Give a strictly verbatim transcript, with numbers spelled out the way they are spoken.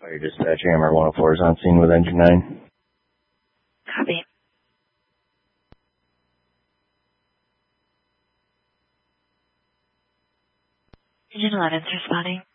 Fire dispatch, Hammer one oh four is on scene with engine nine. Copy. Engine eleven's responding.